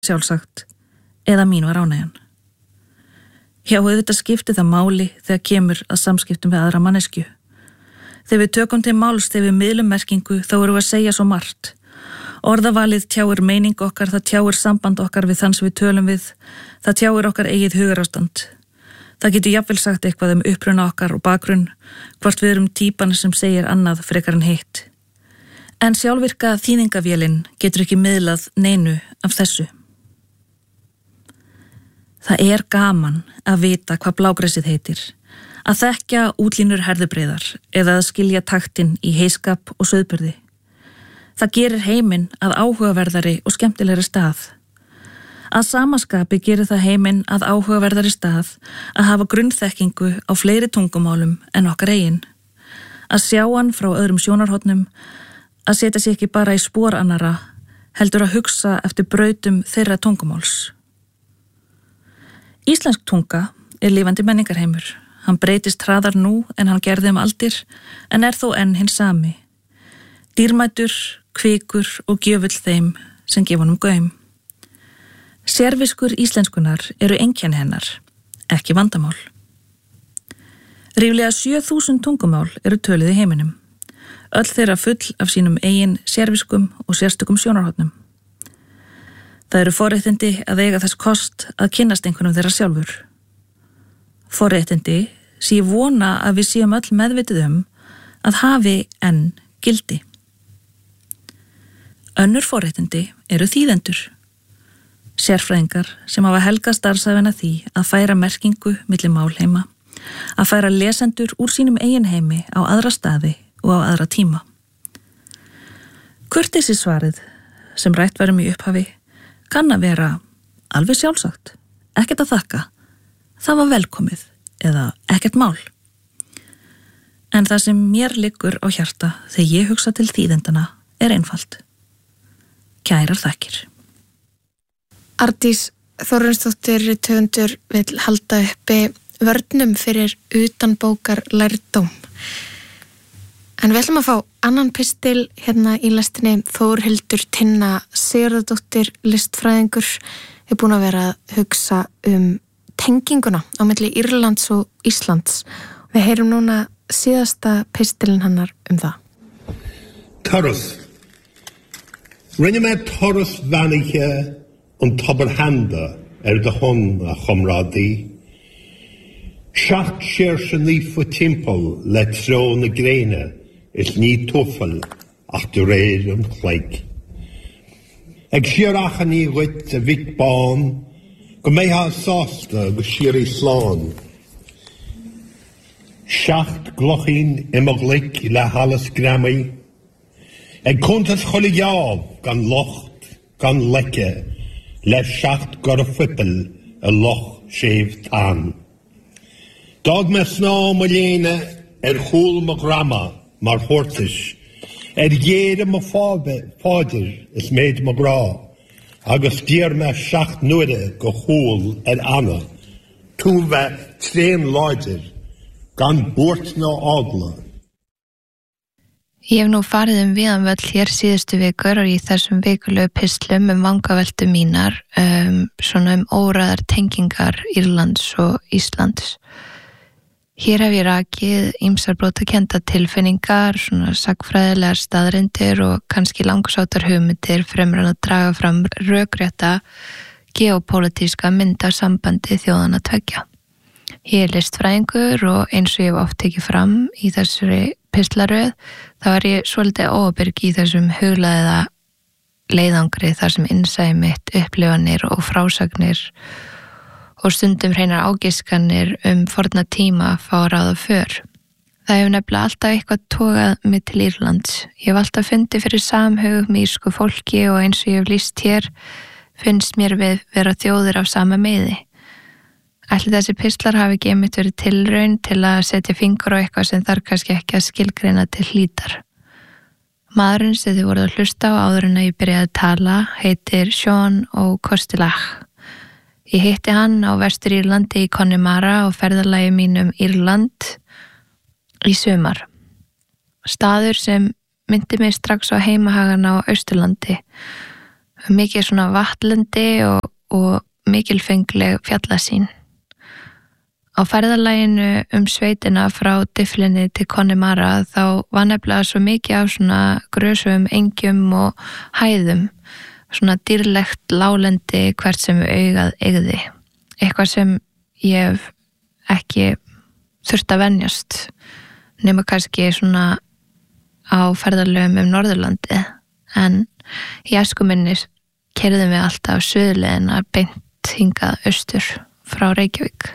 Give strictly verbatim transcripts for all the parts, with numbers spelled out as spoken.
sjálfsagt, eða mín var ánægjan. Já, auðvitað skipti það máli þegar kemur að samskiptum við aðra manneskju. Þegar við tökum til máls þegar við miðlum merkingu þá erum við að segja svo margt. Orðavalið tjáir meining okkar, það tjáir samband okkar við þann sem við tölum við, það tjáir okkar eigið hugarástand. Það getur jafnvel sagt eitthvað um uppruna okkar og bakgrunn, hvort við erum típan sem segir annað frekar en hitt. En sjálfvirka þýðingavélin getur ekki miðlað neinu af þessu. Það er gaman að vita hvað blágræsið heitir, að þekkja útlínur herðubreiðar eða að skilja taktinn í heiskap og sauðburði. Það gerir heiminn að áhugaverðari og skemmtilegri stað. Að samaskapi gerir það heiminn að áhugaverðari stað að hafa grunnþekkingu á fleiri tungumálum en okkar eigin. Að sjá hann frá öðrum sjónarhornum, að setja sig ekki bara í spor annara, heldur að hugsa eftir brautum þeirra tungumáls. Íslensk tunga er lifandi menningarheimur. Hann breytist hraðar nú en hann gerði um aldir, en er þó enn hinn sami. Dýrmætur, kvikur og gjöfull þeim sem gefa honum gaum. Sérviskur íslenskunar eru einkenni hennar, ekki vandamál. Ríflega sjö þúsund tungumál eru töluð í heiminum. Öll þeirra full af sínum eigin sérviskum og sérstökum sjónarhornum. Það eru forréttindi að eiga þess kost að kynnast einhvernum þeirra sjálfur. Forréttindi sem ég vona að við séum öll meðvitið um að hafi enn gildi. Önnur forréttindi eru þýðendur. Sérfræðingar sem hafa helgað starfsæfina því að færa merkingu milli málheima, að færa lesendur úr sínum eigin heimi á aðra staði og á aðra tíma. Kurteisisvarið sem rætt varum í upphafi kann að vera alveg sjálfsagt, ekkert að þakka, það var velkomið eða ekkert mál. En það sem mér liggur á hjarta þegar ég hugsa til þýðendana er einfalt. Kærar þakkir. Ardís Þórarinsdóttir rithöfundur vill halda uppi vörnum fyrir utanbókar lærdóm. En við ætlum að fá annan pistil hérna í lestinni. Þórhildur Tinna Sigurðardóttir, listfræðingur, er búin að vera að hugsa um tenginguna á milli Írlands og Íslands. Við heyrum núna síðasta pistilin hennar um það. Torus. Rinne með Torus vanige und Toberhanda er det hon a chomradi. Schacht schersen lief for timpel let tråne grene is ní toffel ach de reir en gelijk. Eg sier ach an í wit a vit baan, go mei ha sásta go sier í slán. Schacht glochin im a glik le halles grammy. Eg kontas cholle jav gan locht, gan lekke, le schacht gor a fippel a loch shave tan. Dag me sná Malene er húl ma grama, mar hortis, er jere ma fader is meid ma gra, agus dier me schacht nuide go húl er anna, toen we trein lauder, gan bort na agla. Ég hef nú farið um víðan völl hér síðustu vikur og í þessum vikulegu pistlum um vangaveltu mínar, um, svona um óræðar tengingar Írlands og Íslands. Hér hef ég rakið ýmsar brotakennda tilfinningar, svona sagnfræðilegar staðreyndir og kannski langsáttar hugmyndir fremur en að draga fram rökrétta geopólitíska myndasambandi þjóðanna tveggja. Ég er listfræðingur og eins og ég hef oft tekið fram í þessari pistlaröð, þá er ég svolítið óábyrg í þessum huglæða leiðangri þar sem innsæi mitt, upplifanir og frásagnir og stundum hreinar ágiskanir um forna tíma fá ráða för. Það hefur nefnilega alltaf eitthvað togað mig til Írlands. Ég hef alltaf fundið fyrir samhug með írsku fólki og eins og ég hef lýst hér finnst mér við vera þjóðir af sama meiði. Ætli þessi pistlar hafi ekki einmitt verið tilraun til að setja fingur á eitthvað sem þarf kannski ekki að skilgreina til hlítar. Maðurinn sem þið voruð að hlusta á áður en að ég byrjaði að tala heitir Sean O'Costilach. Ég hitti hann á Vestur Írlandi í Connemara og ferðalagi mínum Írland í sumar. Staður sem myndi mig strax á heimahagana á Austurlandi. mikið svona vatlendi og, og mikilfengleg fjallasýn. Á ferðalaginu um sveitina frá Dyflinni til Connemara þá var nefnilega svo mikið af svona grösum, engjum og hæðum, svona dýrlegt lálendi hvert sem augað eigði. Eitthvað sem ég hef ekki þurft að venjast, nema kannski svona á ferðalögum um Norðurlandi, en í æsku minni keyrðum við alltaf suðurleiðina beint hingað austur frá Reykjavík.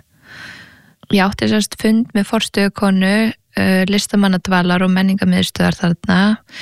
Ég átti sérst fund með forstöðukonu uh, listamannadvalar og menningarmiðstöðar þarna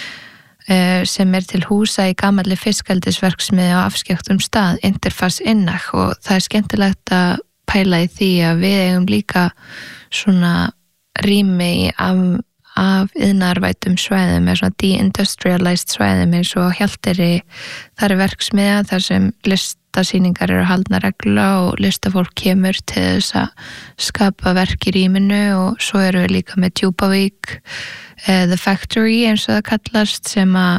uh, sem er til húsa í gamalli fiskeldisverksmiðju á afskekktum stað, Interface Innach, og það er skemmtilegt að pæla í því að við eigum líka svona rými af, af iðnaðarvætum svæðum, með svona deindustrialized svæðum eins og Hjalteyri, þar er verksmiðja þar sem listasýningar eru haldnar reglulega og listafólk kemur til þess að skapa verk í rýminu, og svo eru við líka með Djúpavík, uh, The Factory eins og það kallast, sem að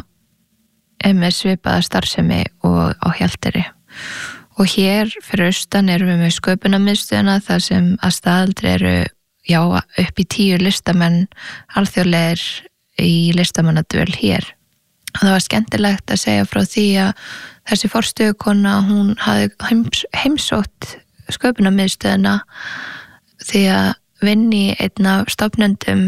er með svipaða starfsemi og á Hjalteyri. Og hér fyrir austan erum við með sköpunarmiðstöðina þar sem að staðaldri eru já, upp í tíu listamenn alþjóðlegir í listamannadvöl hér. Og það var skemmtilegt að segja frá því að þessi forstöðukona, hún hafði heims, heimsótt sköpunarmiðstöðina því að vinni einn af stofnendum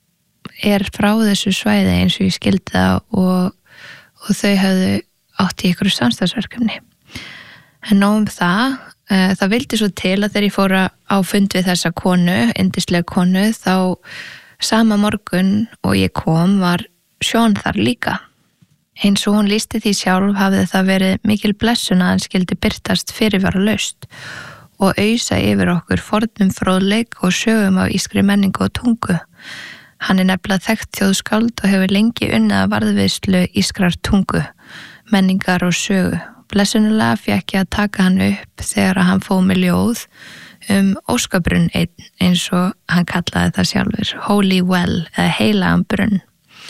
er frá þessu svæði eins og ég skildi það, og, og þau hafðu átt í ykkur samstarfsverkefni. En nóg um það, það vildi svo til að þegar ég fór á fund við þessa konu, yndislega konu, þá sama morgun og ég kom var Sean þar líka. Eins og hún lýsti því sjálf hafði það verið mikil blessun að hann skildi birtast fyrirvaralaust og ausa yfir okkur fornum fróðleik og sögum af ískri menningu og tungu. Hann er nefnilega þekkt þjóðskáld og hefur lengi unnið að varðveislu ískrar tungu, menningar og sögu. Blessunulega fékk ég að taka hann upp þegar hann fóð með ljóð um óskabrunn einn, eins og hann kallaði það sjálfur, Holy Well eða heilagan brunn.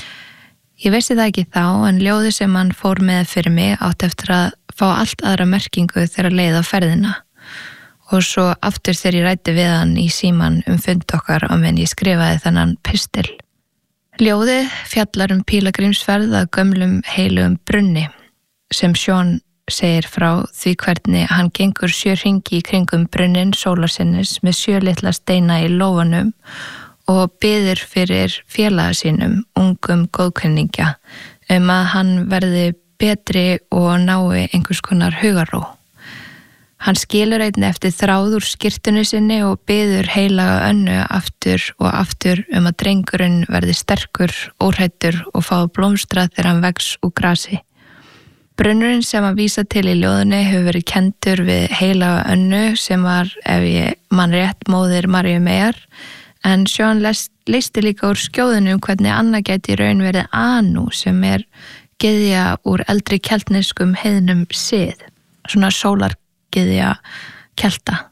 Ég vissi það ekki þá, en ljóði sem hann fór með fyrir mig átt eftir að fá allt aðra merkingu þegar leið á ferðina. Og svo aftur þegar ég ræddi við hann í síman um fund okkar á meðan ég skrifaði þennan pistil. Ljóðið fjallar um pílagrímsferð að gömlum heilugum brunni sem Sean segir frá því hvernig hann gengur sjö hringi í kringum brunnin sólarsinnis með sjö litla steina í lófanum og biður fyrir félaga sínum, ungum góðkunningja, um að hann verði betri og nái einhvers konar hugarró. Hann skilur einnig eftir þráð úr skyrtunni sinni og biður heilaga önnu aftur og aftur um að drengurinn verði sterkur, óhræddur og fái blómstra þegar hann vex úr grasi. Brunnurinn sem að vísa til í ljóðunni hefur verið kendur við heilaga önnu sem var, ef ég man rétt, móðir Maríu Meyjar, en Sean leysti líka úr skjóðunni um hvernig Anna gæti í raun verið Anu sem er gyðja úr eldri keltneskum heiðnum sið, svona sólargyðja kelta.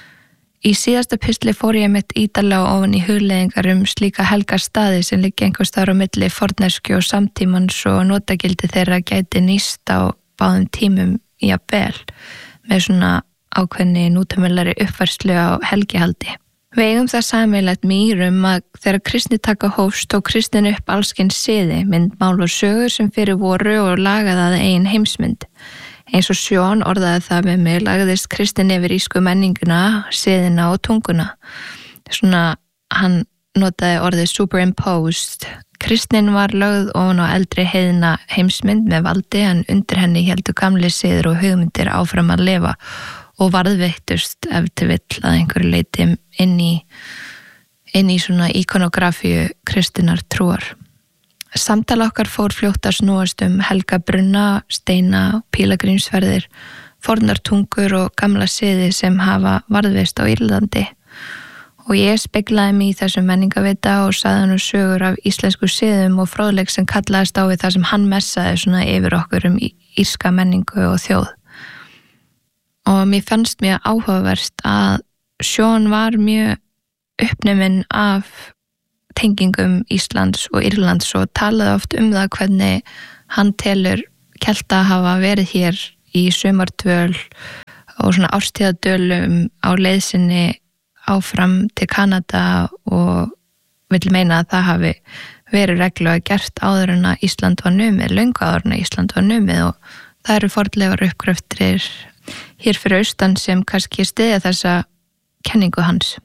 Í síðasta pistli fór ég mitt ítarlega ofan í hugleiðingar um slíka helga staði sem liggja einhvers staðar á milli forneskju og samtímans og notagildi þeirra gæti nýst á báðum tímum í að vel með svona ákveðni nútímalari uppfærslu á helgihaldi. Við eigum það sameiginlegt mýrum að þegar kristni taka hófst tók kristin upp allskyns siði, myndmál og sögur sem fyrir voru og lagaði að eigin heimsmynd. Eins og Sean orðaði það með mig, lagðist kristin yfir írsku menninguna, siðina og tunguna. Svona, hann notaði orðið superimposed. Kristnin var lögð ofan á eldri heiðina heimsmynd með valdi, en undir henni héldu gamli siður og hugmyndir áfram að lifa og varðveittust ef til vill að einhverju leyti inn í, inn í svona ikonografíu kristinar trúar. Samtal okkar fór fljótt að snúast um helga brunna, steina, pílagrímsferðir, fornar tungur og gamla siði sem hafa varðveist á Írlandi. Og ég speglaði mig í þessum menningavita og sagði hann sögur af íslensku siðum og fróðleik sem kallaðist á við það sem hann messaði svona yfir okkur um írska menningu og þjóð. Og mér fannst mjög áhugavert að Sean var mjög uppnuminn af tengingum Íslands og Írlands og talaði oft um það hvernig hann telur Kelta hafa verið hér í sumardvöl og svona árstíðadölum á leiðsinni áfram til Kanada og vill meina að það hafi verið reglulega gert áður en að Ísland var numið, löngu áður en að Ísland var numið og það eru fornleifar uppgröftir hér fyrir austan sem kannski styðja þessa kenningu hans.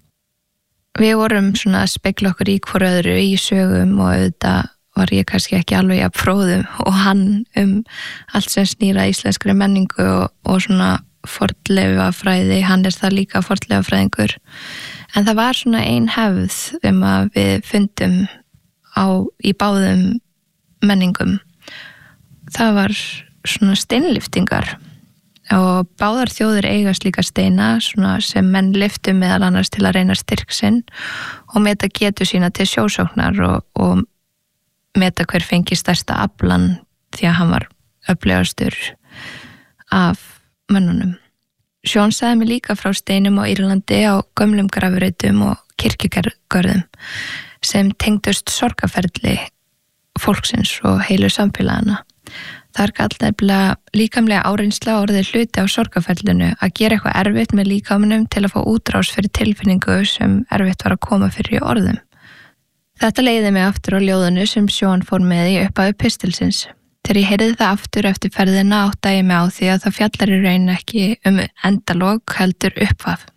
Við vorum svona að spegla okkur í hvor öðru í sögum og auðvitað var ég kannski ekki alveg að fróðum og hann um allt sem snýra íslenskri menningu og, og svona fornleifafræði, hann er það líka fornleifafræðingur. En það var svona ein hefð um að við fundum á, í báðum menningum. Það var svona steinlyftingar og báðar þjóðir eiga slíka steina svona sem menn lyftu meðal annars til að reyna styrk sinn og meta getu sína til sjósóknar og, og meta hver fengi stærsta aflan því að hann var öflugastur af mönnunum. Sjón sagði mig líka frá steinum á Írlandi á gömlum grafreitum og kirkjugörðum sem tengdust sorgarferli fólksins og heilu samfélagana. Það er alltaf líkamlega áreynsla orðið hluti á sorgarferlinu að gera eitthvað erfitt með líkamanum til að fá útrás fyrir tilfinningu sem erfitt var að koma fyrir í orðum. Þetta leiði mig aftur á ljóðinu sem Sjón fór með í upphafi pistilsins. Þegar ég heyrði það aftur eftir ferðina áttaði ég mig á því að það fjallar í raun ekki um endalok heldur upphaf.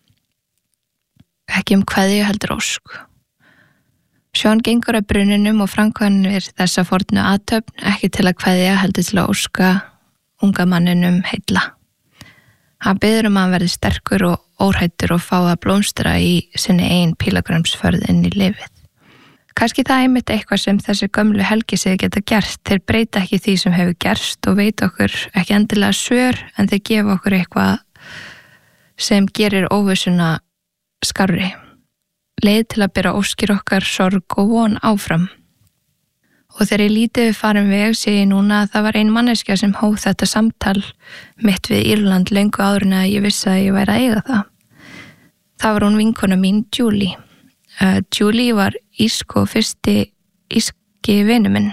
Ekki um kveðju heldur ósk. Sjón gengur að bruninum og framkvæmir þessa fornu athöfn ekki til að kveðja heldur til að óska unga manninum heilla. Hann biður um að hann verði sterkur og óhræddur og fá að blómstra í sinni eigin pílagrimsferð inn í lifið. Kannski það einmitt eitthvað sem þessi gömlu helgisið geta gert. Þeir breyta ekki því sem hefur gerst og veita okkur ekki endilega svör en þeir gefa okkur eitthvað sem gerir óvissuna skárri. Leið til að bera óskir okkar, sorg og von áfram. Og þegar ég lítið við farin veg sé ég núna að það var ein manneskja sem hóf þetta samtal mitt við Írland löngu áður en að ég vissi að ég væri að eiga það. Það var hún vinkona mín, Julie. Uh, Julie var ísk og fyrsti íski vinur minn.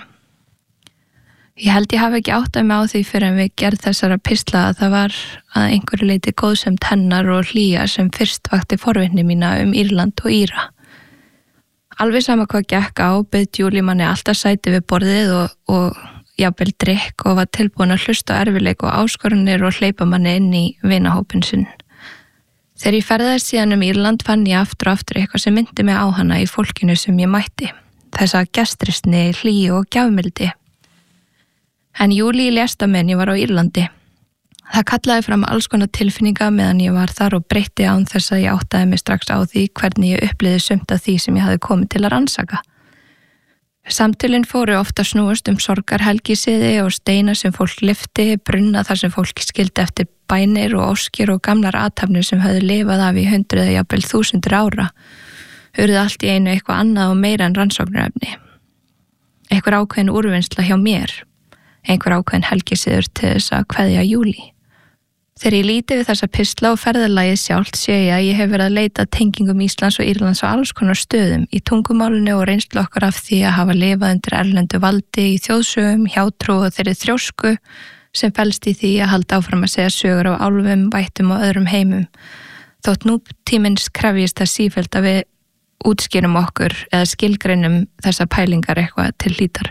Ég held ég hafi ekki áttað mig á því fyrir en við gerð þessara pistla að það var að einhverju leiti góðsemt hennar og hlýja sem fyrst vakti forvitni mína um Írland og Íra. Alveg sama hvað gekk á, bauð Julie manni alltaf sæti við borðið og, og jafnvel drykk og var tilbúin að hlusta á erfiðleik og áskorunir og hleypa manni inn í vinahópinn sinn. Þegar ég ferðaðist síðan um Írland fann ég aftur og aftur eitthvað sem myndi mig á hana í fólkinu sem ég mætti. Þessa gestristni, hlýju og gjafmildi. En Júlí lést á meðan ég var á Írlandi. Það kallaði fram alls konar tilfinninga meðan ég var þar og breytti án þess að ég áttaði mig strax á því hvernig ég upplifði sumt af því sem ég hafði komið til að rannsaka. Samtölin fóru ofta snúast um sorgarhelgisiði og steina sem fólk lyfti, brunna þar sem fólk skildi eftir bænir og óskir og gamlar athafnir sem höfðu lifað af í hundruð eða jafnvel þúsundur ára. Urðu allt í einu eitthvað annað og meira en rannsóknarefni. Einhver ákveðin úrvinnsla hjá mér. Einhver ákveðin helgisiður til þess að kveðja Júlí. Þegar ég líti við þessa pistla og ferðalagið sjálft sé ég að ég hef verið að leita tengingum Íslands og Írlands á alls konar stöðum í tungumálinu og reynslu okkar af því að hafa lifað undir erlendu valdi í þjóðsögum, hjátrú og þeirri þrjósku sem felst í því að halda áfram að segja sögur af álfum, vættum og öðrum heimum. Þótt nútímins krefjist það sífellt að við útskýrum okkur eða skilgreinum þessa pælingar eitthvað til hlítar.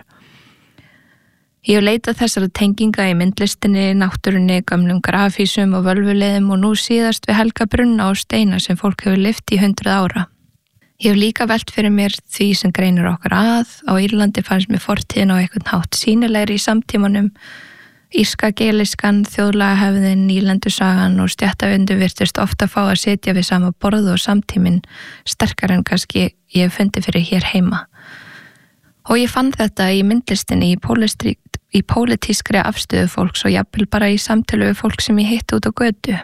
Ég hef leitað þessara tenginga í myndlistinni, náttúrunni, gamlum grafísum og völvuleiðum og nú síðast við helga brunna og steina sem fólk hefur lyft í hundruð ára. Ég hef líka velt fyrir mér því sem greinir okkur að. Á Írlandi fannst mér fortíðin á einhvern hátt sýnilegri í samtímanum. Írska geiliskan, þjóðlaga hefðin, nýlendusagan og stjættavindu virtust ofta fá að sitja við sama borð og samtíminn sterkar en kannski ég hef fundið fyrir hér heima. Og ég fann þetta í myndlistinni, í, í pólitískri afstöðu fólks og jafnvel bara í samtölu við fólk sem ég hitti út á götu.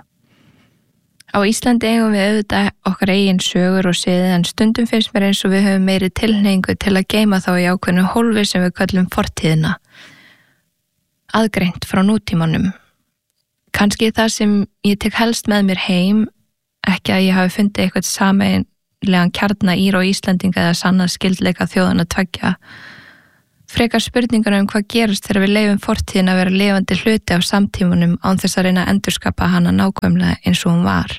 Á Íslandi eigum við auðvitað okkar eigin sögur og siði en stundum finnst mér eins og við höfum meiri tilhneigingu til að geyma þá í ákveðnu hólfi sem við köllum fortíðina. Aðgreint frá nútímanum. Kannski það sem ég tek helst með mér heim, ekki að ég hafi fundið eitthvað sameiginlegan kjarna Íra og Íslendinga eða sannað skildleika þjóðana tveggja. Frekar spurningar um hvað gerast þegar við leifum fortíðin að vera lifandi hluti af samtímanum án þess að reyna að endurskapa hana nákvæmlega eins og hún var.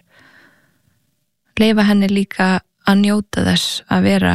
Leifa henni líka að njóta þess að vera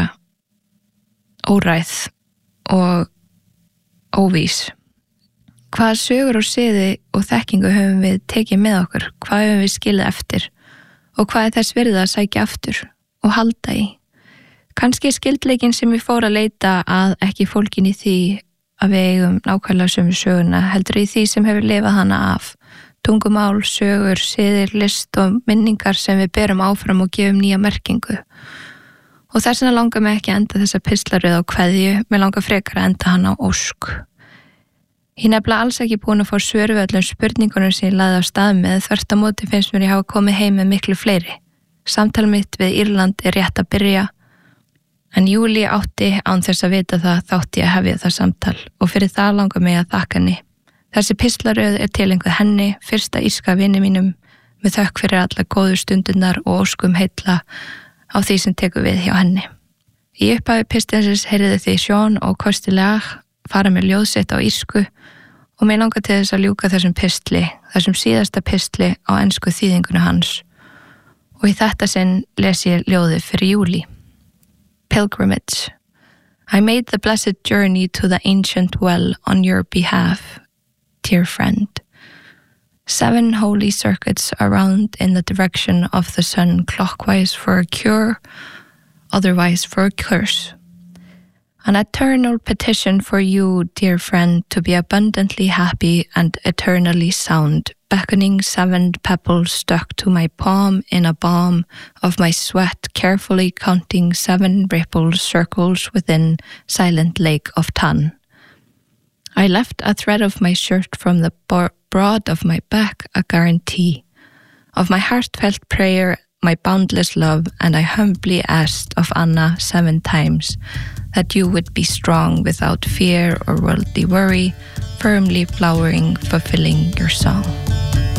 óræð og óvís. Hvaða sögur og siði og þekkingu höfum við tekið með okkur? Hvað höfum við skilið eftir? Og hvað er þess virði að sækja aftur og halda í? Kannski skildleikin sem ég fór að leita að ekki fólkin í því að við eigum nákvæmlega sömu söguna, heldur í því sem hefur lifað hana af. Tungumál, sögur, siðir, list og minningar sem við berum áfram og gefum nýja merkingu. Og þess vegna langar mig ekki að enda þessa pistlaröð á kveðju, mig langar frekar að enda hana á ósk. Ég nefnilega alls ekki búin að fá svör við öllum spurningunum sem ég laði á stað með, þvert á móti finnst mér ég hafa komið heim með miklu fleiri. Samtal mitt við Írland er rétt að byrja, en Júlí átti án þess að vita það þátti að hefja það samtal og fyrir það langar mig að þakka henni. Þessi pistlaröð er tilenguð henni, fyrsta írska vini mínum, með þökk fyrir alla góðu stundunar og óskum heilla á því sem tekur við hjá henni. Í upphafi pistilsins heyrðu þið Sean og Kosti Lag fara með ljóðsitt á írsku og mig langar til þess að ljúka þessum pistli, þessum síðasta pistli á ensku þýðinguna hans. Og í þetta sinn les ég ljóðið fyrir Júlí. Pilgrimage. I made the blessed journey to the ancient well on your behalf, dear friend. Seven holy circuits around in the direction of the sun, clockwise for a cure, otherwise for a curse. An eternal petition for you, dear friend, to be abundantly happy and eternally sound, beckoning seven pebbles stuck to my palm in a balm of my sweat, carefully counting seven ripples circles within silent lake of Tan. I left a thread of my shirt from the broad of my back, a guarantee of my heartfelt prayer, my boundless love, and I humbly asked of Anna seven times that you would be strong without fear or worldly worry, firmly flowering, fulfilling your song.